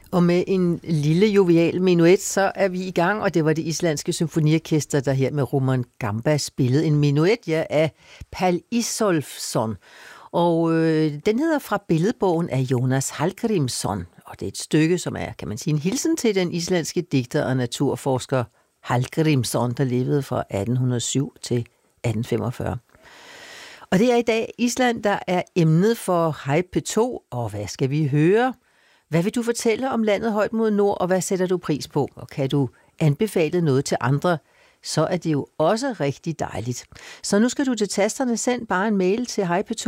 Og med en lille jovial menuet, så er vi i gang, og det var det islandske symfoniorkester, der her med Roman Gamba spillede en menuet af Pál Isolfsson. Og den hedder Fra billedbogen af Jónas Hallgrímsson, og det er et stykke, som er, kan man sige, en hilsen til den islandske digter og naturforsker Hallgrímsson, der levede fra 1807 til 1845. Og det er i dag Island, der er emnet for Hej P2, og hvad skal vi høre? Hvad vil du fortælle om landet højt mod nord, og hvad sætter du pris på? Og kan du anbefale noget til andre, så er det jo også rigtig dejligt. Så nu skal du til tasterne, send bare en mail til hejp2